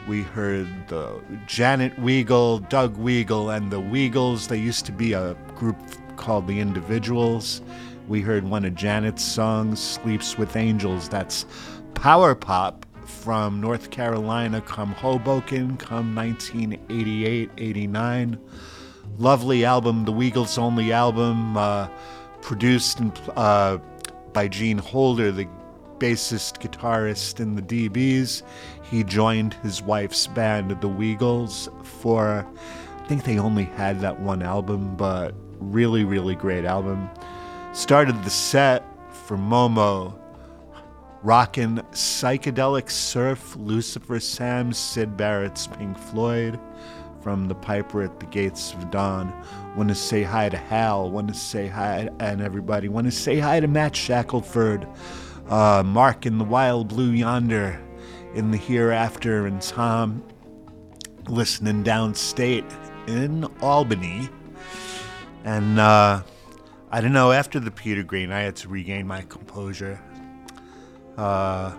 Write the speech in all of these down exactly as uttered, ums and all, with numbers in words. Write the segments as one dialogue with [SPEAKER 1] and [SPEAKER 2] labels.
[SPEAKER 1] We heard the Janet Weagle, Doug Weagle, and the Weagles. They used to be a group called the Individuals. We heard one of Janet's songs, Sleeps with Angels. That's power pop from North Carolina, come Hoboken, come nineteen eighty-eight, eighty-nine. Lovely album, the Weagles' only album, uh, produced and, uh, by Gene Holder, the bassist guitarist in the D Bs. He joined his wife's band, the Weagles, for, I think they only had that one album, but really, really great album. Started the set for Momo, rockin' Psychedelic Surf, Lucifer Sam, Syd Barrett's Pink Floyd, from The Piper at the Gates of Dawn. Want to say hi to Hal, want to say hi and everybody, want to say hi to Matt Shackelford, uh, Mark in the Wild Blue Yonder, in the Hereafter, and Tom listening downstate in Albany. And uh, I don't know, after the Peter Green, I had to regain my composure. Uh,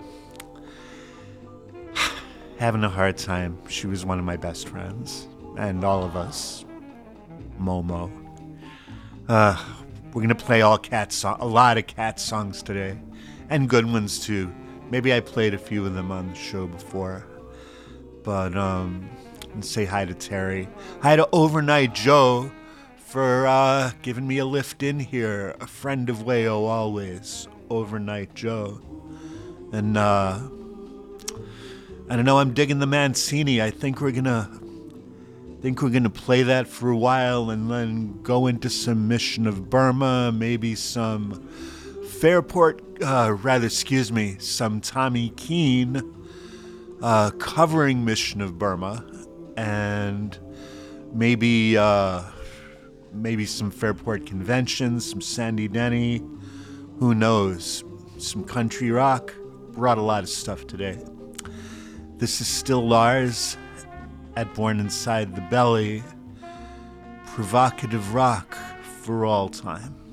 [SPEAKER 1] having a hard time. She was one of my best friends, and all of us. Momo. Uh, we're gonna play all cat song, a lot of cat songs today, and good ones too. Maybe I played a few of them on the show before, but um, and say hi to Terry. Hi to Overnight Joe for uh, giving me a lift in here. A friend of Wayo always. Overnight Joe. And uh, I don't know, I'm digging the Mancini. I think we're gonna think we're gonna play that for a while and then go into some Mission of Burma, maybe some Fairport, uh, rather, excuse me, some Tommy Keene uh, covering Mission of Burma, and maybe uh, maybe some Fairport Conventions, some Sandy Denny, who knows, some country rock. Brought a lot of stuff today. This is still Lars at Born Inside the Belly. Provocative rock for all time.